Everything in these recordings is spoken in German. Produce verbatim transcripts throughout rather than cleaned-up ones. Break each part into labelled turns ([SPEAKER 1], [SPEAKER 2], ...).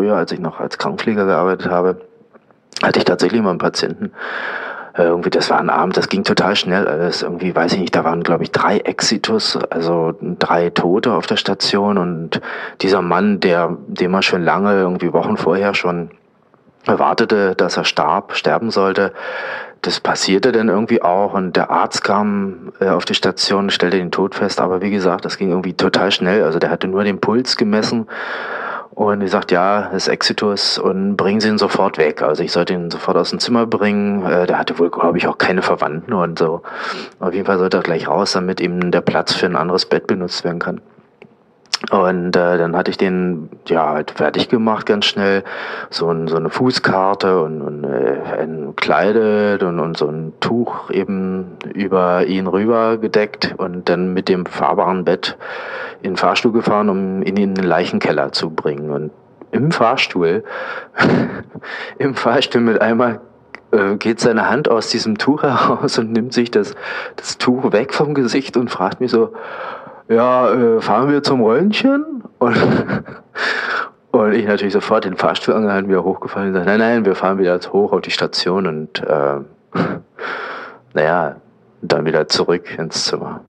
[SPEAKER 1] früher, als ich noch als Krankenpfleger gearbeitet habe, hatte ich tatsächlich mal einen Patienten, äh, irgendwie, das war ein Abend, das ging total schnell alles, irgendwie, weiß ich nicht, da waren, glaube ich, drei Exitus, also drei Tote auf der Station und dieser Mann, der, den man schon lange, irgendwie Wochen vorher schon erwartete, dass er starb, sterben sollte, das passierte dann irgendwie auch und der Arzt kam äh, auf die Station, stellte den Tod fest, aber wie gesagt, das ging irgendwie total schnell, also der hatte nur den Puls gemessen und die sagt, ja, das ist Exitus und bringen Sie ihn sofort weg. Also ich sollte ihn sofort aus dem Zimmer bringen. Äh, der hatte wohl, glaube ich, auch keine Verwandten und so. Auf jeden Fall sollte er gleich raus, damit ihm der Platz für ein anderes Bett benutzt werden kann. Und äh, dann hatte ich den ja halt fertig gemacht, ganz schnell. So, ein, so eine Fußkarte und, und äh, entkleidet und, und so ein Tuch eben über ihn rüber gedeckt und dann mit dem fahrbaren Bett in den Fahrstuhl gefahren, um ihn in den Leichenkeller zu bringen. Und im Fahrstuhl, im Fahrstuhl mit einmal äh, geht seine Hand aus diesem Tuch heraus und nimmt sich das, das Tuch weg vom Gesicht und fragt mich so, ja, äh, fahren wir zum Röntgen? Und, und ich natürlich sofort den Fahrstuhl angehalten, wieder hochgefallen und gesagt, nein, nein, wir fahren wieder hoch auf die Station und äh, naja, dann wieder zurück ins Zimmer.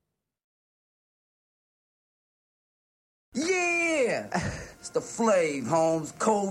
[SPEAKER 2] Yeah! It's the Flav, Holmes. Cold